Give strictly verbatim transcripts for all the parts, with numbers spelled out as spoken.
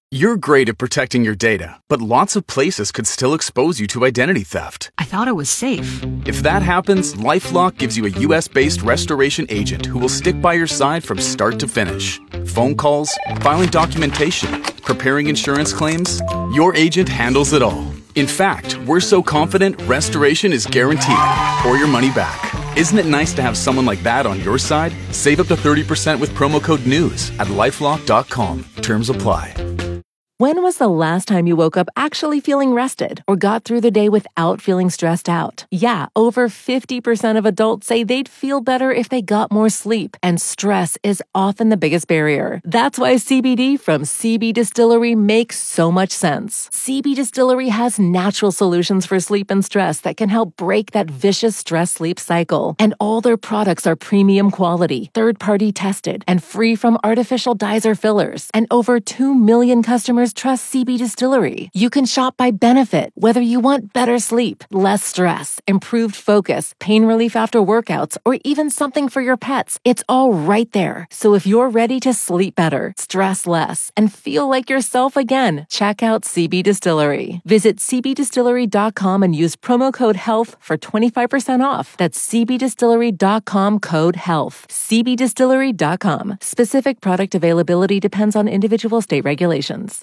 You're great at protecting your data, but lots of places could still expose you to identity theft. I thought it was safe. If that happens, LifeLock gives you a U S-based restoration agent who will stick by your side from start to finish. Phone calls, filing documentation, preparing insurance claims, your agent handles it all. In fact, we're so confident restoration is guaranteed or your money back. Isn't it nice to have someone like that on your side? Save up to thirty percent with promo code NEWS at lifelock dot com. Terms apply. When was the last time you woke up actually feeling rested or got through the day without feeling stressed out? Yeah, over fifty percent of adults say they'd feel better if they got more sleep, and stress is often the biggest barrier. That's why C B D from C B Distillery makes so much sense. C B Distillery has natural solutions for sleep and stress that can help break that vicious stress-sleep cycle. And all their products are premium quality, third-party tested, and free from artificial dyes or fillers. And over two million customers trust C B Distillery. You can shop by benefit, whether you want better sleep, less stress, improved focus, pain relief after workouts, or even something for your pets. It's all right there. So if you're ready to sleep better, stress less, and feel like yourself again, check out C B Distillery. Visit c b distillery dot com and use promo code HEALTH for twenty-five percent off. That's c b distillery dot com code HEALTH. c b distillery dot com. Specific product availability depends on individual state regulations.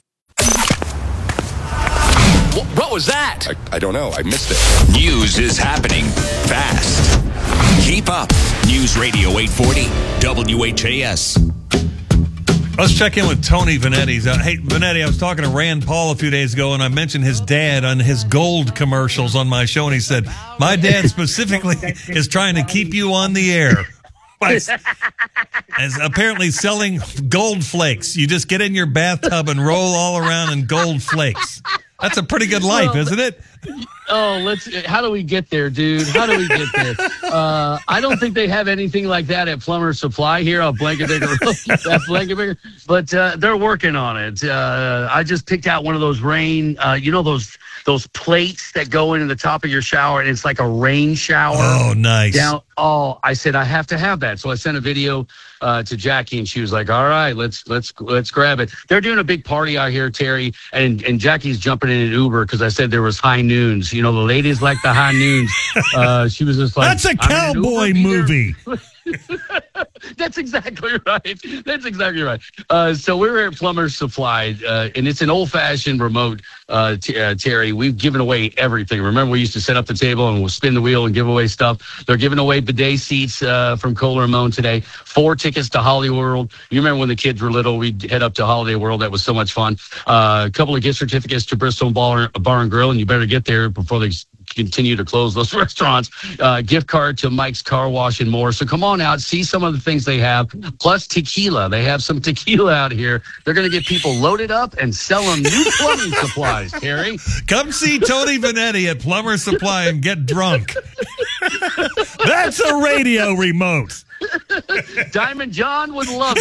What was that? I, I don't know. I missed it. News is happening fast. Keep up. News Radio eight forty W H A S. Let's check in with Tony Vanetti. Uh, hey, Vanetti, I was talking to Rand Paul a few days ago, and I mentioned his dad on his gold commercials on my show, and he said, my dad specifically is trying to keep you on the air. As apparently selling gold flakes. You just get in your bathtub and roll all around in gold flakes. That's a pretty good life, well, isn't it? Oh, let's. How do we get there, dude? How do we get there? Uh, I don't think they have anything like that at Plumber Supply here on Blankenbaker Road. At Blankenbaker, but uh, they're working on it. Uh, I just picked out one of those rain. Uh, you know those those plates that go into the top of your shower, and it's like a rain shower. Oh, nice. Down. Oh, I said I have to have that, so I sent a video uh, to Jackie, and she was like, "All right, let's let's let's grab it." They're doing a big party out here, Terry, and and Jackie's jumping in an Uber because I said there was high noons. You know, the ladies like the high noons. Uh, she was just like, "That's a cowboy movie." That's exactly right. That's exactly right. Uh, so we're at Plumber's Supply, uh, and it's an old-fashioned remote, uh, t- uh, Terry. We've given away everything. Remember, we used to set up the table and we'll spin the wheel and give away stuff. They're giving away bidet seats uh, from Kohler and Moan today. Four tickets to Holiday World. You remember when the kids were little, we'd head up to Holiday World. That was so much fun. Uh, a couple of gift certificates to Bristol Bar, Bar and Grill, and you better get there before they continue to close those restaurants. Uh, gift card to Mike's Car Wash and more. So come on out, see some of the things they have, plus tequila. They have some tequila out here. They're going to get people loaded up and sell them new plumbing supplies, Terry. Come see Tony Vanetti at Plumber Supply and get drunk. That's a radio remote. Diamond John would love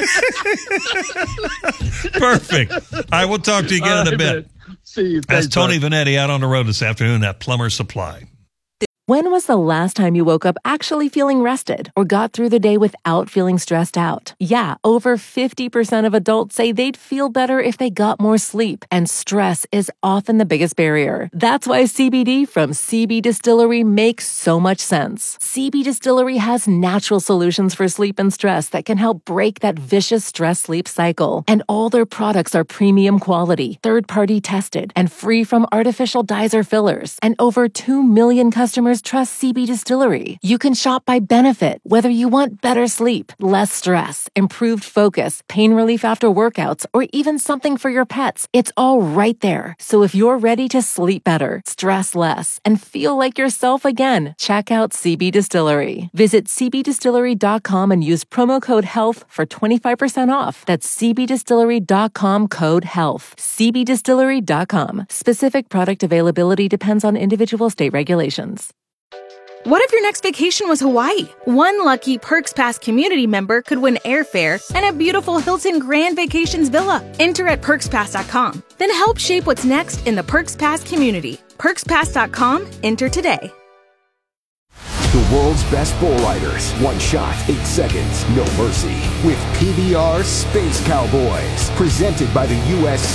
it. Perfect. I will talk to you again in a bit. See you. That's Tony Vanetti out on the road this afternoon at Plumber Supply. When was the last time you woke up actually feeling rested or got through the day without feeling stressed out? Yeah, over fifty percent of adults say they'd feel better if they got more sleep, and stress is often the biggest barrier. That's why C B D from C B Distillery makes so much sense. C B Distillery has natural solutions for sleep and stress that can help break that vicious stress-sleep cycle. And all their products are premium quality, third-party tested, and free from artificial dyes or fillers. And over two million customers trust C B Distillery. You can shop by benefit, whether you want better sleep, less stress, improved focus, pain relief after workouts, or even something for your pets. It's all right there. So if you're ready to sleep better, stress less, and feel like yourself again, check out C B Distillery. Visit c b distillery dot com and use promo code HEALTH for twenty-five percent off. That's c b distillery dot com code HEALTH. c b distillery dot com. Specific product availability depends on individual state regulations. What if your next vacation was Hawaii? One lucky Perks Pass community member could win airfare and a beautiful Hilton Grand Vacations villa. Enter at perks pass dot com. Then help shape what's next in the Perks Pass community. perks pass dot com. Enter today. The world's best bull riders. One shot, eight seconds, no mercy. With P B R Space Cowboys. Presented by the U S